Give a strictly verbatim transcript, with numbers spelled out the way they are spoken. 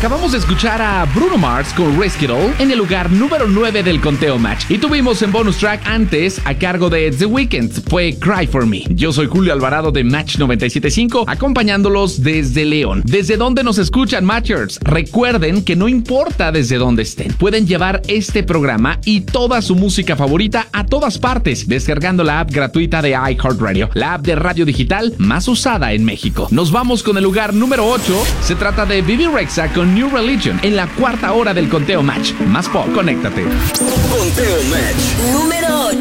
Acabamos de escuchar a Bruno Mars con Risk It All en el lugar número nueve del conteo Match. Y tuvimos en bonus track antes, a cargo de The Weeknd, fue Cry For Me. Yo soy Julio Alvarado de Match noventa y siete punto cinco, acompañándolos desde León. ¿Desde dónde nos escuchan, Matchers? Recuerden que no importa desde dónde estén, pueden llevar este programa y toda su música favorita a todas partes, descargando la app gratuita de iHeartRadio, la app de radio digital más usada en México. Nos vamos con el lugar número ocho. Se trata de Bebe Rexha con New Religion en la cuarta hora del conteo Match. Más pop, conéctate. Conteo Match número ocho.